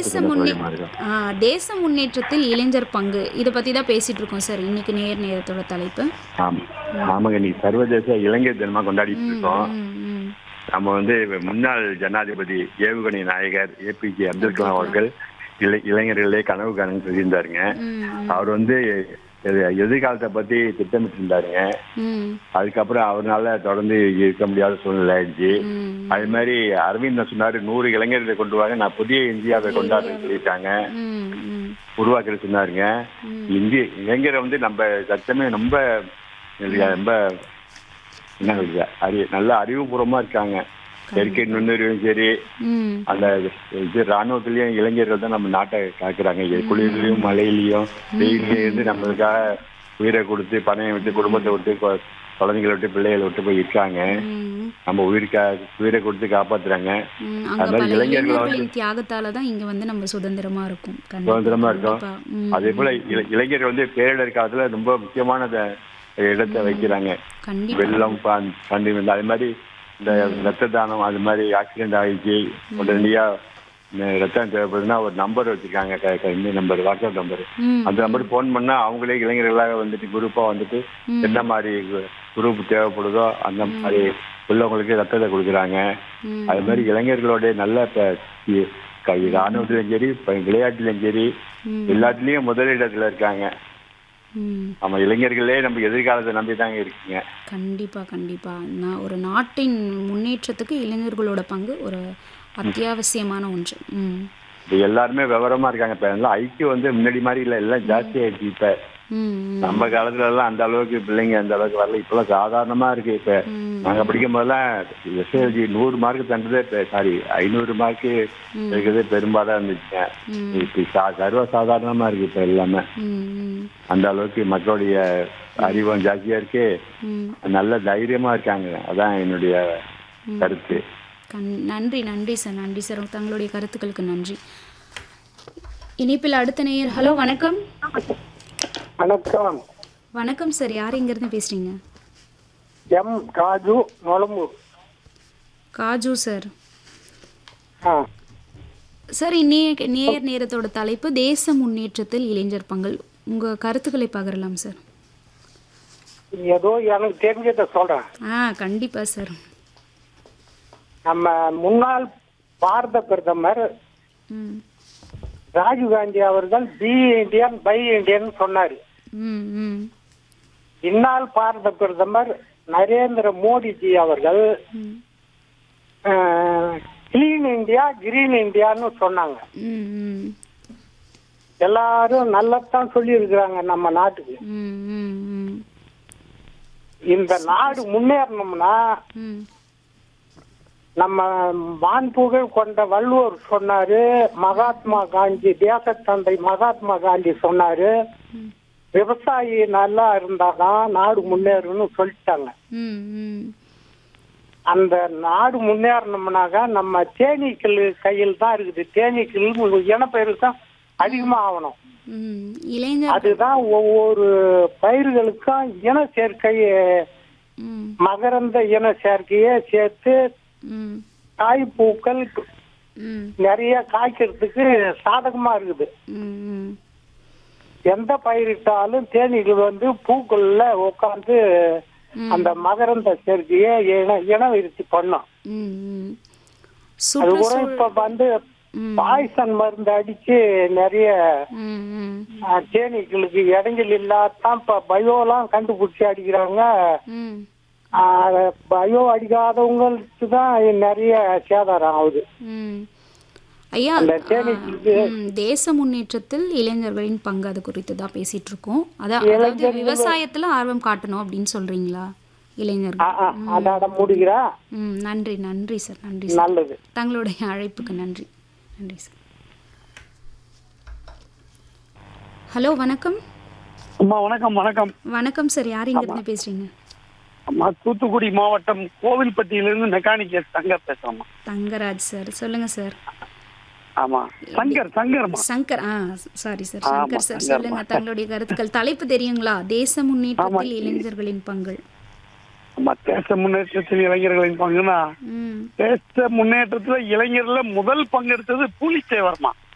சகோதரிமார்கள். தேச முன்னேற்றத்தில் இளைஞர் பங்கு இதை பற்றி தான் பேசிகிட்டு இருக்கோம் சார் இன்னைக்கு நேரத்தோட தலைப்பு. ஆமாங்க, இன்னைக்கு சர்வதேச இளைஞர் தினமா கொண்டாடிட்டு இருக்கோம். ம், ம். நம்ம முன்னாள் ஜனாதிபதி ஏவுகணை நாயகர் ஏபிஜே அப்துல் கலாம் அவர்கள் இளைஞர்களே கனவு காணுன்னு சொல்லியிருந்தாருங்க. அவர் எதிர்காலத்தை பத்தி திட்டமிட்டு இருந்தாருங்க. அதுக்கப்புறம் அவரால் தொடர்ந்து இருக்க முடியாத சூழ்நிலை ஆயிடுச்சு. அது மாதிரி அரவிந்த் சொன்னாரு 100 இளைஞர்களை கொண்டு வாங்க, நான் புதிய இந்தியாவை கொண்டாடுறேன்னு சொல்லிட்டாங்க, உருவாக்குறது சொன்னாருங்க. இளைஞரை நம்ம சட்டமே ரொம்ப ரொம்ப என்ன நல்ல அறிவுபூர்வமா இருக்காங்க. செயற்கை நுண்ணுரிவும் சரி, அந்த ராணுவத்திலயும் இளைஞர்கள் தான் நம்ம நாட்டை காக்குறாங்க. குளிர்லயும் மழையிலயும் வெயிலையும் இருந்து நம்மளுக்காக உயிரை கொடுத்து பணையம் விட்டு குடும்பத்தை விட்டு குழந்தைங்களை விட்டு பிள்ளைகளை விட்டு போய் இருக்காங்க. நம்ம உயிரை கொடுத்து காப்பாத்துறாங்க. அதனால இளைஞர்கள் தியாகத்தாலதான் இங்க நம்ம சுதந்திரமா இருக்கும். அதே போல இளைஞர்கள் பேரிடர் காலத்துல ரொம்ப முக்கியமான இடத்தை வைக்கிறாங்க. வெள்ளம் பண்டி அதே மாதிரி இந்த ரத்த தானம், அது மாதிரி ஆக்சிடென்ட் ஆகிடுச்சு உடனடியா ரத்தம் தேவைப்படுதுன்னா ஒரு நம்பர் வச்சிருக்காங்க, இந்த நம்பர், வாட்ஸ்அப் நம்பர். அந்த நம்பருக்கு போன் பண்ணா அவங்களே இளைஞர்களாக குரூப்பா என்ன மாதிரி குரூப் தேவைப்படுதோ அந்த மாதிரி உள்ளவங்களுக்கு ரத்தத்தை கொடுக்குறாங்க. அது மாதிரி இளைஞர்களோட நல்ல ராணுவத்திலும் சரி விளையாட்டுலயும் சரி எல்லாத்துலயும் முதலிடத்துல இருக்காங்க. நம்ம இளைஞர்களே நம்ம எதிர்காலத்தை நம்பிதாங்க இருக்குங்க. கண்டிப்பா நான் ஒரு நாட்டின் முன்னேற்றத்துக்கு இளைஞர்களோட பங்கு ஒரு அத்தியாவசியமான ஒன்று. எல்லாருமே விவரமா இருக்காங்க. இப்ப எல்லாம் ஐக்கியம் முன்னாடி மாதிரி இல்ல, எல்லாம் ஜாஸ்தி ஆயிடுச்சு. இப்ப நம்ம காலத்துல எல்லாம் அந்த அளவுக்கு பிள்ளைங்க அந்த அளவுக்கு வரல. இப்பெல்லாம் சாதாரணமா இருக்கு. இப்ப நாங்க படிக்கும் போதெல்லாம் எஸ்எல்ஜி 100 மார்க் தண்டதே 500 மார்க் இருக்கிறதே பெரும்பாடா இருந்துச்சுங்க. இப்ப சர்வ சாதாரணமா இருக்கு இப்ப எல்லாமே. அந்த அளவுக்கு மக்களுடைய அறிவும் ஜாஸ்தியா இருக்கு, நல்ல தைரியமா இருக்காங்க. அதான் என்னுடைய கருத்து. நன்றி சார் தங்களுடைய கருத்துக்களுக்கு நன்றி. இணைப்பில் அடுத்த நேயர். ஹலோ, வணக்கம். வணக்கம் சார், யார் இங்க இருந்து பேசுறீங்க? காஜு நொலம்பூர். காஜு சார். சார் நேரத்தோட தலைப்பு தேச முன்னேற்றத்தில் இளைஞர் பங்கு. உங்க கருத்துக்களை பகிரலாம் சார். ஏதோ எனக்கு தெரிஞ்சதை சொல்றேன். கண்டிப்பா சார். நம்ம முன்னாள் பாரத பிரதமர் ராஜீவ்காந்தி அவர்கள் பி இண்டியன் பை இண்டியன் சொன்னாரு. இந்நாள் பாரத பிரதமர் நரேந்திர மோடிஜி அவர்கள் கிளீன் இந்தியா கிரீன் இந்தியான்னு சொன்னாங்க. எல்லாரும் நல்லதான் சொல்லி இருக்கிறாங்க நம்ம நாட்டுக்கு. இந்த நாடு முன்னேறணும்னா நம்ம வான்புகழ் கொண்ட வள்ளுவர் சொன்னாரு, மகாத்மா காந்தி தேசத்தந்தை மகாத்மா காந்தி சொன்னாரு, விவசாயி நல்லா இருந்தாதான் நாடு முன்னேறும்னு சொல்லிட்டாங்க. அந்த நாடு முன்னேறணும்னாக்கா நம்ம தேனீக்கள் கையில் தான் இருக்குது. தேனீக்கள் இனப்பெயருக்கு தான் அதிகமா ஆகணும். அதுதான் ஒவ்வொரு பயிர்களுக்கும் இன சேர்க்கை, மகரந்த இன சேர்க்கையே சேர்த்து காய் பூக்கள் நிறைய காய்க்கிறதுக்கு சாதகமா இருக்குது. எந்த பயிரிட்டாலும் தேனீகள் பூக்கள்ல உட்காந்து அந்த மகரந்த சேர்க்கையை இனவிருத்தி பண்ணும். அது கூட இப்ப பாய்சன் மருந்து அடிச்சு நிறைய தேனீக்களுக்கு இடைஞ்சல் இல்லாதான் இப்ப பயோலாம் கண்டுபிடிச்சி அடிக்கிறாங்க. பயோ அடிக்காதவங்களுக்கு தான் நிறைய சேதாரம் ஆகுது. ஐயா, தேச முன்னேற்றத்தில் இளைஞர்களின் பங்கு அது குறித்து தான் பேசிட்டு இருக்கோம். அதாவது விவசாயத்துல ஆர்வம் காட்டணும் அப்படின்னு சொல்றீங்களா இளைஞர்கள்? முடிகிறா. நன்றி சார். நன்றி நல்லது. தங்களுடைய அழைப்புக்கு நன்றி சார். ஹலோ, வணக்கம். வணக்கம் சார், யார் இங்க இருந்து பேசுறீங்க? தூத்துக்குடி மாவட்டம் கோவில்பட்டியிலிருந்து மெக்கானிக்கல் தங்கர் பேசுறோம். தங்கராஜ் சார், சொல்லுங்க சார். ஆமா, Shankar. Sorry sir, Shankar sir, சொல்லுங்க தங்களுடைய கருத்துக்கள். தலைப்பு தெரியுங்களா? தேச முன்னேற்றத்தில் இளைஞர்களின் பங்கு. தேச முன்னேற்றத்தில் இளைஞர்களின் பங்குனா, தேச முன்னேற்றத்துல இளைஞர்ல முதல் பங்கு எடுத்தது பூலித்தேவர்மா.